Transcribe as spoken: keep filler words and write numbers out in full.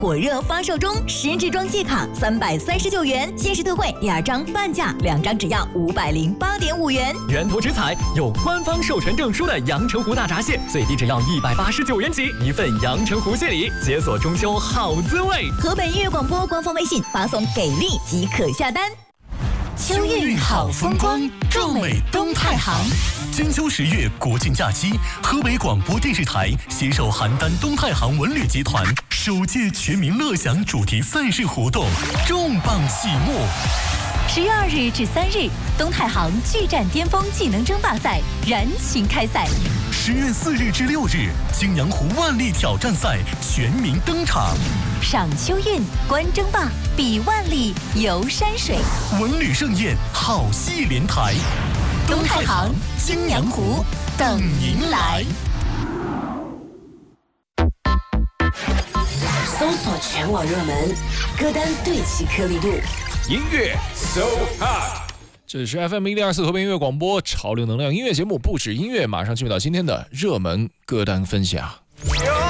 火热发售中，实质装借卡三百三十九元，限时特惠第二张半价，两张只要五百零八点五元。 源头直采有官方授权证书的阳澄湖大闸蟹，最低只要一百八十九元起，一份阳澄湖蟹礼，解锁中秋好滋味。 河北音乐广播官方微信发送给力即可下单。 秋运好风光，壮美东太行。金秋十月国庆假期，河北广播电视台携手邯郸东太行文旅集团首届全民乐享主题赛事活动重磅启幕。 十月二日至三日，东太行巨战巅峰技能争霸赛燃情开赛。 十月四日至六日，青阳湖万历挑战赛全民登场。 赏秋运，观争霸，比万历，游山水， 文旅盛宴，好戏连台。 东太行、青阳湖等您来。 搜索全网热门歌单，对齐颗粒度。 音乐 So Hot， 这是 F M 一零二四河北音乐广播潮流能量音乐节目，不止音乐，马上进入到今天的热门歌单分享。